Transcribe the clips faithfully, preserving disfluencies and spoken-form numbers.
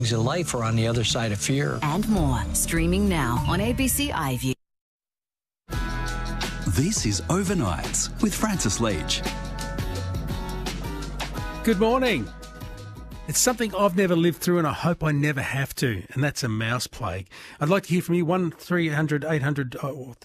There's a life or on the other side of fear. And more, streaming now on A B C iView. This is Overnights with Francis Leach. Good morning. It's something I've never lived through and I hope I never have to, and that's a mouse plague. I'd like to hear from you, one three hundred eight hundred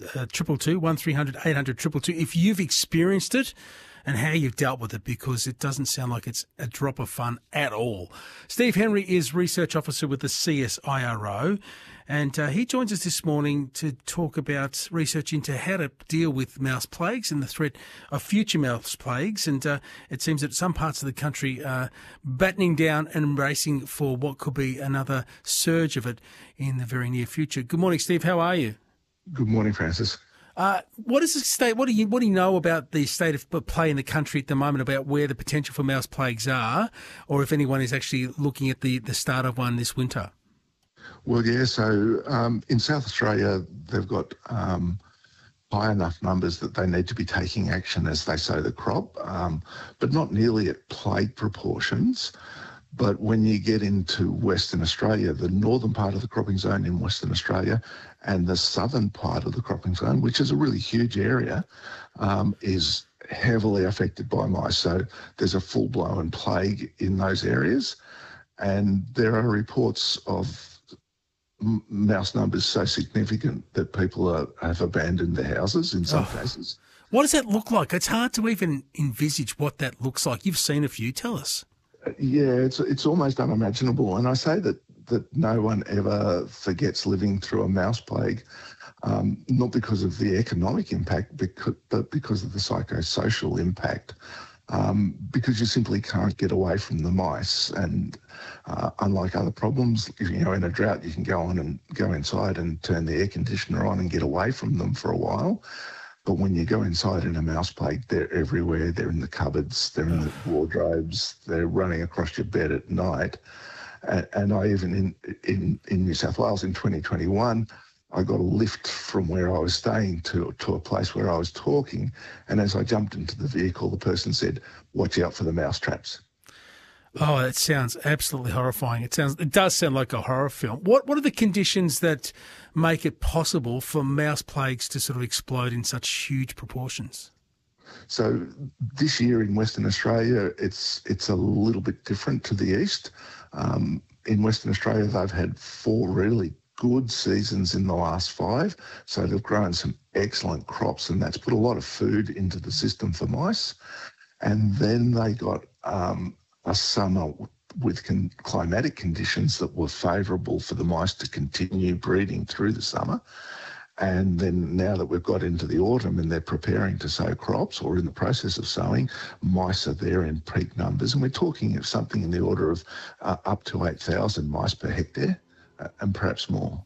two two, one three hundred eight hundred two two, if you've experienced it and how you've dealt with it, because it doesn't sound like it's a drop of fun at all. Steve Henry is Research Officer with the C S I R O, and uh, he joins us this morning to talk about research into how to deal with mouse plagues and the threat of future mouse plagues. And uh, it seems that some parts of the country are battening down and embracing for what could be another surge of it in the very near future. Good morning, Steve. How are you? Good morning, Francis. Uh, what is the state? What do you what do you know about the state of play in the country at the moment about where the potential for mouse plagues are, or if anyone is actually looking at the, the start of one this winter? Well, yeah. So um, in South Australia, they've got um, high enough numbers that they need to be taking action as they sow the crop, um, but not nearly at plague proportions. But when you get into Western Australia, the northern part of the cropping zone in Western Australia and the southern part of the cropping zone, which is a really huge area, um, is heavily affected by mice. So there's a full-blown plague in those areas. And there are reports of m- mouse numbers so significant that people are, have abandoned their houses in some oh. cases. What does that look like? It's hard to even envisage what that looks like. You've seen a few. Tell us. Yeah, it's it's almost unimaginable. And I say that, that no one ever forgets living through a mouse plague, um, not because of the economic impact, because, but because of the psychosocial impact, um, because you simply can't get away from the mice. And uh, unlike other problems, you know, in a drought, you can go on and go inside and turn the air conditioner on and get away from them for a while. But when you go inside in a mouse plague, they're everywhere. They're in the cupboards, they're in the wardrobes, they're running across your bed at night. And, and I even, in, in, in New South Wales in twenty twenty-one, I got a lift from where I was staying to, to a place where I was talking. And as I jumped into the vehicle, the person said, "Watch out for the mouse traps." Oh, that sounds absolutely horrifying. It sounds, it does sound like a horror film. What what are the conditions that make it possible for mouse plagues to sort of explode in such huge proportions? So this year in Western Australia, it's it's a little bit different to the east. Um, in Western Australia, they've had four really good seasons in the last five. So they've grown some excellent crops, and that's put a lot of food into the system for mice. And then they got um, a summer with con- climatic conditions that were favourable for the mice to continue breeding through the summer. And then now that we've got into the autumn and they're preparing to sow crops or in the process of sowing, mice are there in peak numbers. And we're talking of something in the order of uh, up to eight thousand mice per hectare uh, and perhaps more.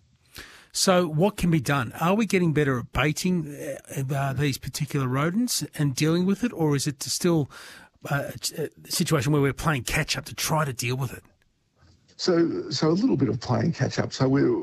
So what can be done? Are we getting better at baiting uh, these particular rodents and dealing with it, or is it still Uh, a situation where we're playing catch up to try to deal with it? So, so a little bit of playing catch up. So we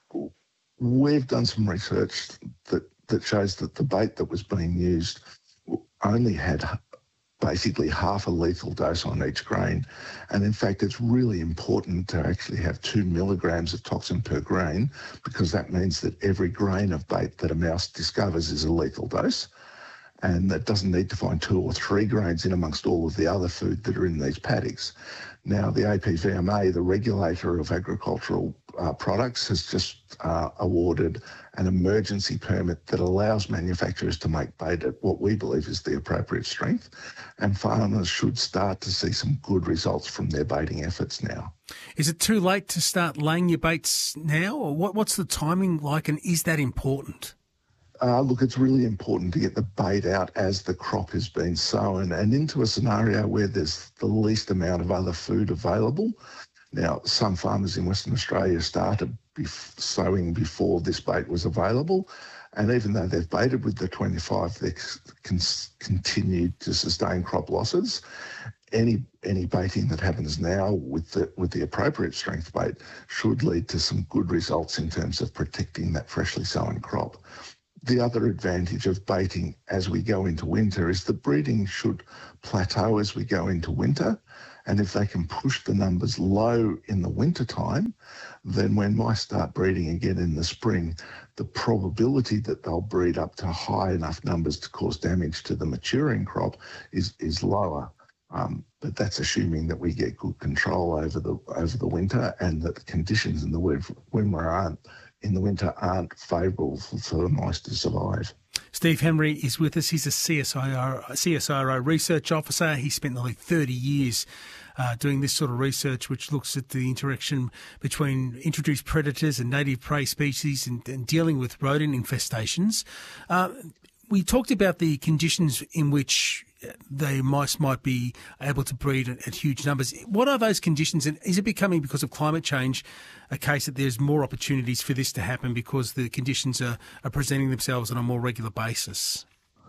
we've done some research that that shows that the bait that was being used only had basically half a lethal dose on each grain, and in fact, it's really important to actually have two milligrams of toxin per grain, because that means that every grain of bait that a mouse discovers is a lethal dose. And that doesn't need to find two or three grains in amongst all of the other food that are in these paddocks. Now, the A P V M A, the regulator of agricultural uh, products, has just uh, awarded an emergency permit that allows manufacturers to make bait at what we believe is the appropriate strength, and farmers should start to see some good results from their baiting efforts now. Is it too late to start laying your baits now, or what, what's the timing like, and is that important? Uh, look, it's really important to get the bait out as the crop is being sown and into a scenario where there's the least amount of other food available. Now, some farmers in Western Australia started bef- sowing before this bait was available, and even though they've baited with the twenty-five, they've con- continued to sustain crop losses. Any any baiting that happens now with the with the appropriate strength bait should lead to some good results in terms of protecting that freshly sown crop. The other advantage of baiting as we go into winter is the breeding should plateau as we go into winter, And if they can push the numbers low in the wintertime, then when mice start breeding again in the spring, the probability that they'll breed up to high enough numbers to cause damage to the maturing crop is, is lower. Um, but that's assuming that we get good control over the over the winter and that the conditions in the winter aren't in the winter aren't favourable for, for the mice to survive. Steve Henry is with us. He's a C S I R O, C S I R O research officer. He spent nearly thirty years uh, doing this sort of research, which looks at the interaction between introduced predators and native prey species and, and dealing with rodent infestations. Uh, we talked about the conditions in which the mice might be able to breed at, at huge numbers. What are those conditions, and is it becoming, because of climate change, a case that there's more opportunities for this to happen because the conditions are, are presenting themselves on a more regular basis?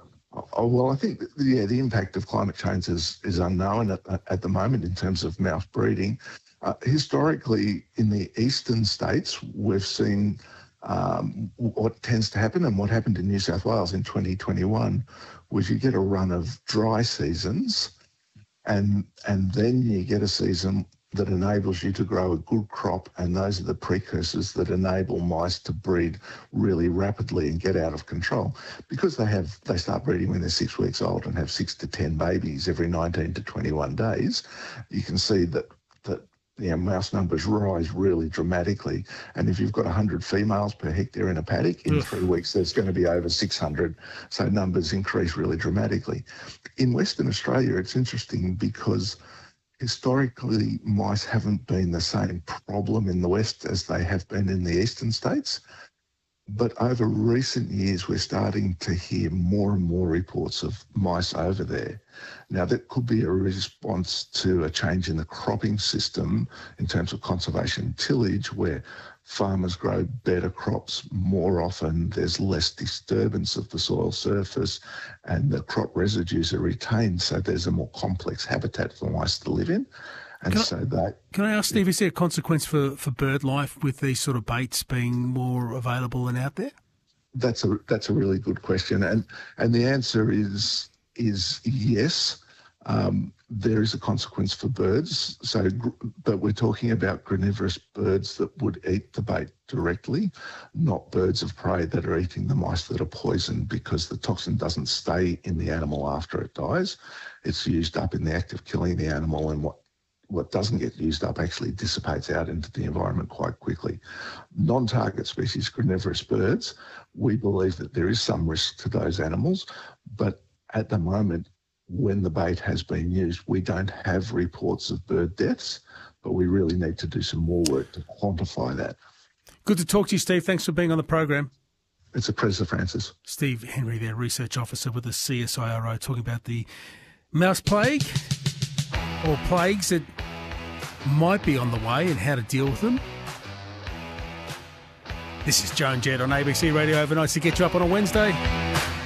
Oh, well, I think, yeah, the impact of climate change is, is unknown at, at the moment in terms of mouse breeding. Uh, historically, in the eastern states, we've seen um, what tends to happen, and what happened in New South Wales in twenty twenty-one was you get a run of dry seasons, and and then you get a season that enables you to grow a good crop, and those are the precursors that enable mice to breed really rapidly and get out of control. Because they have they start breeding when they're six weeks old and have six to ten babies every nineteen to twenty-one days, you can see that that you know, mouse numbers rise really dramatically. And if you've got one hundred females per hectare in a paddock, in three weeks there's going to be over six hundred. So numbers increase really dramatically. In Western Australia, it's interesting because historically mice haven't been the same problem in the West as they have been in the eastern states. But over recent years, we're starting to hear more and more reports of mice over there. Now, that could be a response to a change in the cropping system in terms of conservation tillage, where farmers grow better crops more often, there's less disturbance of the soil surface, and the crop residues are retained, so there's a more complex habitat for mice to live in. And can so I, that... Can I ask, Steve, is there a consequence for, for bird life with these sort of baits being more available and out there? That's a that's a really good question, and and the answer is is yes. Um, there is a consequence for birds. So, but we're talking about granivorous birds that would eat the bait directly, not birds of prey that are eating the mice that are poisoned, because the toxin doesn't stay in the animal after it dies. It's used up in the act of killing the animal, and what what doesn't get used up actually dissipates out into the environment quite quickly. Non-target species granivorous birds, we believe that there is some risk to those animals, but at the moment, when the bait has been used, we don't have reports of bird deaths, but we really need to do some more work to quantify that. Good to talk to you, Steve. Thanks for being on the program. It's a pleasure, Francis. Steve Henry there, research officer with the C S I R O, talking about the mouse plague, or plagues that might be on the way and how to deal with them. This is Joan Jett on A B C Radio Overnights to get you up on a Wednesday.